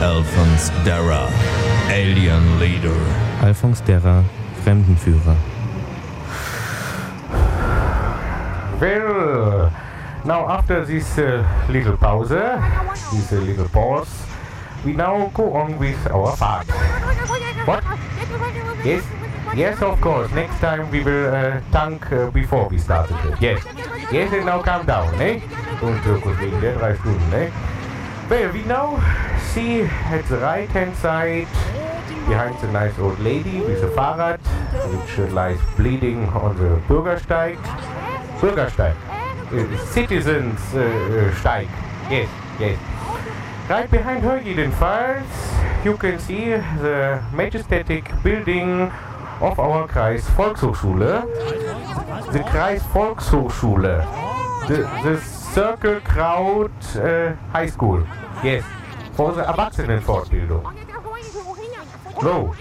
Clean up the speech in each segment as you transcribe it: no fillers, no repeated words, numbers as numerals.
Alphonse Darra, Alien Leader. Alphonse Darra, Fremdenführer. Well, now after this little pause, this little pause, we now go on with our fart. What? Yes? Yes, of course. Next time we will tank before we start the trip. Yes. Yes, and now calm down, eh? Und kurz wegen der 3 Stunden, eh? Well, we now see at the right hand side, behind the nice old lady with a Fahrrad, which lies bleeding on the Bürgersteig. Bürgersteig. Citizens Steig. Yes, yes. Right behind her, jedenfalls, you can see the majestic building of our Kreis Volkshochschule. The Kreis Volkshochschule. The Circle Crowd High School. Yes. For the Erwachsenenfortbildung. No.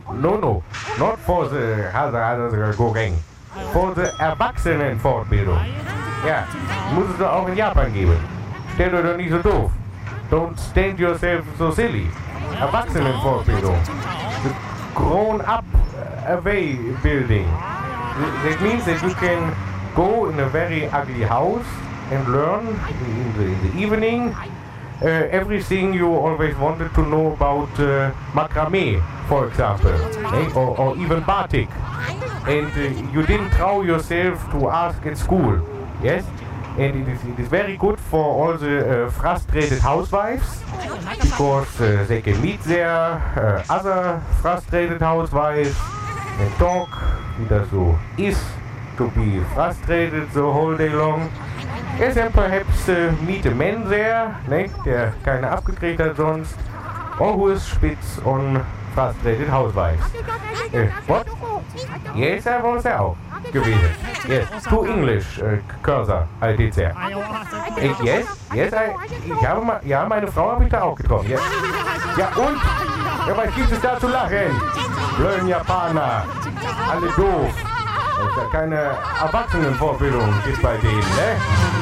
Not for the Goreng. For the Erwachsenenfortbildung. Ja, muss es doch auch in Japan geben. Stellt euch doch nicht so doof. Don't stand yourself so silly. Erwachsenenfortbildung. The grown-up away building. That means that you can go in a very ugly house and learn in the evening everything you always wanted to know about macrame, for example, or even batik. And you didn't allow yourself to ask at school, yes? And it is very good for all the frustrated housewives, because they can meet their other frustrated housewives and talk, wie das so is to be frustrated the whole day long. Yes, and perhaps meet a man there, ne, der keine abgekriegt hat sonst, or who is spitz on frustrated housewives. What? Yes, I was there auch gewesen. Yes, to English cursor, I did there. Yes, ich habe mal, ja, meine Frau habe ich da auch getroffen. Yes. Ja, und? Ja, was gibt es da zu lachen? Blöden Japaner, alle doof. Keine Erwachsenenvorbildung gibt bei denen, ne?